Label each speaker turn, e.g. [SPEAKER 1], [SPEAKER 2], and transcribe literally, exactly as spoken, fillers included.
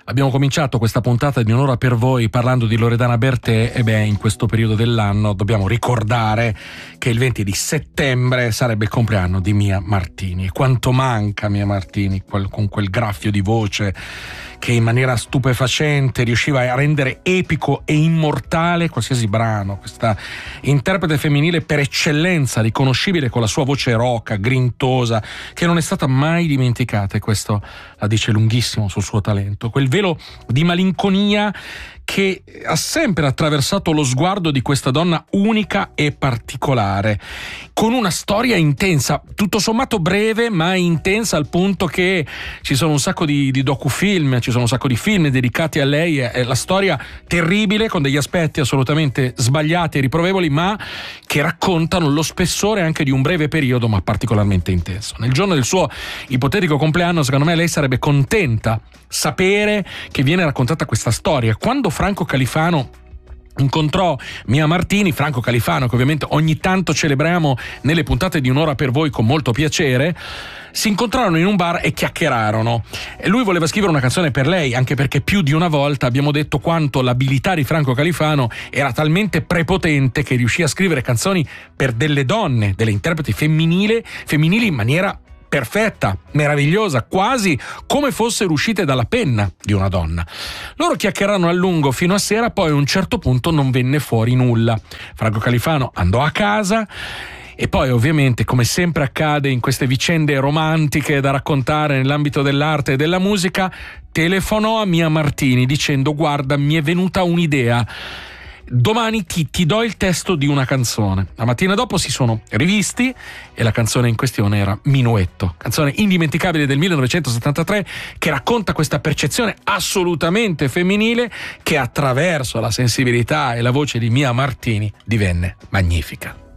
[SPEAKER 1] Abbiamo cominciato questa puntata di Un'ora per voi parlando di Loredana Bertè e beh, in questo periodo dell'anno dobbiamo ricordare che il venti di settembre sarebbe il compleanno di Mia Martini. E quanto manca Mia Martini quel, con quel graffio di voce che in maniera stupefacente riusciva a rendere epico e immortale qualsiasi brano. Questa interprete femminile per eccellenza, riconoscibile con la sua voce roca, grintosa, che non è stata mai dimenticata, e questo la dice lunghissimo sul suo talento. Quel velo di malinconia che ha sempre attraversato lo sguardo di questa donna unica e particolare, con una storia intensa, tutto sommato breve ma intensa, al punto che ci sono un sacco di, di docufilm, ci sono un sacco di film dedicati a lei. È la storia terribile, con degli aspetti assolutamente sbagliati e riprovevoli, ma che raccontano lo spessore anche di un breve periodo ma particolarmente intenso. Nel giorno del suo ipotetico compleanno, secondo me lei sarebbe contenta sapere che viene raccontata questa storia. Quando Franco Califano incontrò Mia Martini, Franco Califano, che ovviamente ogni tanto celebriamo nelle puntate di Un'ora per voi con molto piacere, si incontrarono in un bar e chiacchierarono. E lui voleva scrivere una canzone per lei, anche perché più di una volta abbiamo detto quanto l'abilità di Franco Califano era talmente prepotente che riuscì a scrivere canzoni per delle donne, delle interpreti femminili, femminili in maniera perfetta, meravigliosa, quasi come fossero uscite dalla penna di una donna. Loro chiacchierarono a lungo fino a sera, poi a un certo punto non venne fuori nulla. Franco Califano andò a casa e poi, ovviamente, come sempre accade in queste vicende romantiche da raccontare nell'ambito dell'arte e della musica, telefonò a Mia Martini dicendo: guarda, mi è venuta un'idea, domani ti, ti do il testo di una canzone. La mattina dopo si sono rivisti e la canzone in questione era Minuetto, canzone indimenticabile del millenovecentosettantatré che racconta questa percezione assolutamente femminile che attraverso la sensibilità e la voce di Mia Martini divenne magnifica.